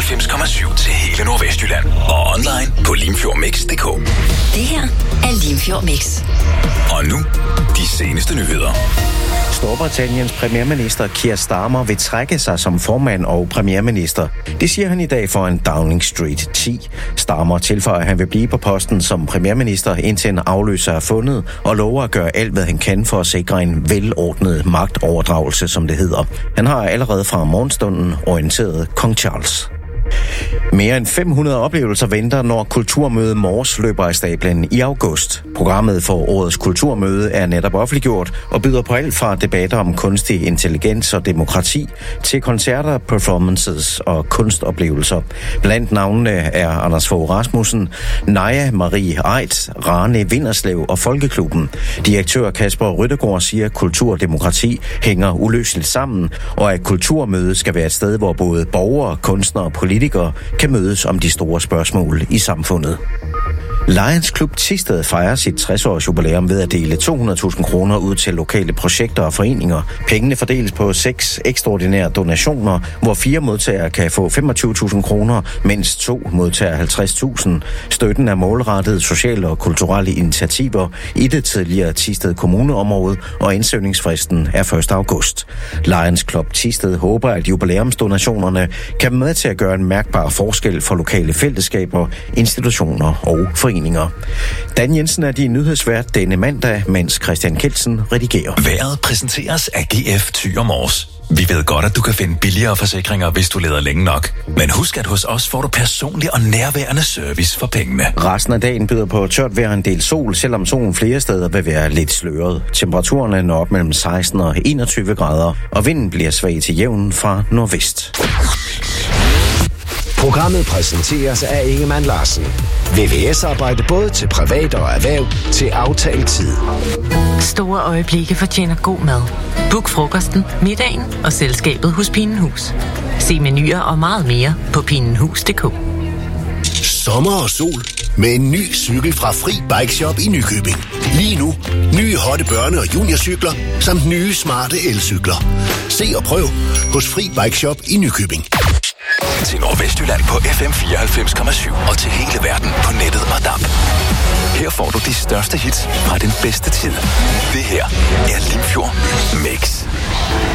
94,7 til hele Nordvestjylland. Og online på limfjordmix.dk. Det her er Limfjord Mix. Og nu, de seneste nyheder. Storbritanniens premierminister Keir Starmer vil trække sig som formand og premierminister. Det siger han i dag for en Downing Street 10. Starmer tilføjer, at han vil blive på posten som premierminister, indtil en afløser er fundet, og lover at gøre alt, hvad han kan for at sikre en velordnet magtoverdragelse, som det hedder. Han har allerede fra morgenstunden orienteret kong Charles. Mere end 500 oplevelser venter, når Kulturmøde Mors løber af stablen i august. Programmet for årets kulturmøde er netop offentliggjort og byder på alt fra debatter om kunstig intelligens og demokrati til koncerter, performances og kunstoplevelser. Blandt navnene er Anders Fogh Rasmussen, Naja Marie Aidt, Rane Vinderslev og Folkeklubben. Direktør Kasper Ryttergaard siger, at kultur og demokrati hænger uløseligt sammen, og at kulturmødet skal være et sted, hvor både borgere, kunstnere og politikere kan mødes om de store spørgsmål i samfundet. Lions Klub Thisted fejrer sit 60-års jubilæum ved at dele 200.000 kroner ud til lokale projekter og foreninger. Pengene fordeles på 6 ekstraordinære donationer, hvor 4 modtagere kan få 25.000 kroner, mens 2 modtager 50.000. Støtten er målrettet sociale og kulturelle initiativer i det tidligere Thisted Kommuneområde, og indsøgningsfristen er 1. august. Lions Club Thisted håber, at jubilæumsdonationerne kan være med til at gøre en mærkbar forskel for lokale fællesskaber, institutioner og foreninger. Dan Jensen er din nyhedsvært denne mandag, mens Christian Kelsen redigerer. Været præsenteres af GF Thy og Mors. Vi ved godt, at du kan finde billigere forsikringer, hvis du leder længe nok. Men husk, at hos os får du personlig og nærværende service for pengene. Resten af dagen byder på tørt vejr, en del sol, selvom solen flere steder vil være lidt sløret. Temperaturerne når op mellem 16 og 21 grader, og vinden bliver svag til jævn fra nordvest. Programmet præsenteres af Ingemann Larsen. VVS-arbejde både til privat og erhverv til aftalt tid. Store øjeblikke fortjener god mad. Book frokosten, middagen og selskabet hos Pinenhus. Se menuer og meget mere på pinenhus.dk. Sommer og sol med en ny cykel fra Fri Bike Shop i Nykøbing. Lige nu, nye hotte børne- og juniorcykler samt nye smarte elcykler. Se og prøv hos Fri Bike Shop i Nykøbing. Til Nordvestjylland på FM 94,7 og til hele verden på nettet og DAB. Her får du de største hits fra den bedste tid. Det her er Limfjord Mix.